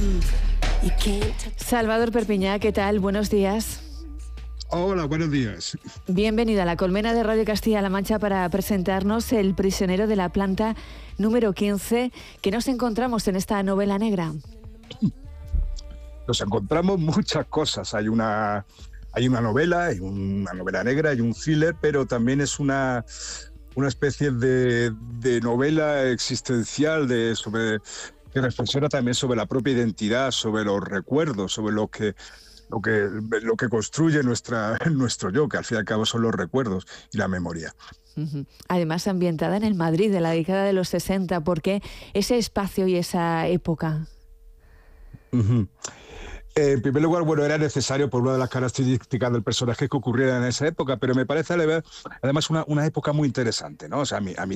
Salvador Perpiñá, ¿qué tal? Buenos días. Hola, buenos días. Bienvenido a la Colmena de Radio Castilla-La Mancha para presentarnos El prisionero de la planta número 15. ¿Qué nos encontramos en esta novela negra? Nos encontramos muchas cosas. Hay una novela, hay una novela negra, hay un thriller, pero también es una especie de novela existencial que reflexiona también sobre la propia identidad, sobre los recuerdos, sobre lo que construye nuestro yo, que al fin y al cabo son los recuerdos y la memoria. Además, ambientada en el Madrid de la década de los 60, ¿por qué ese espacio y esa época? En primer lugar, era necesario por una de las características del personaje que ocurriera en esa época, pero me parece además una época muy interesante, ¿no? O sea, a mí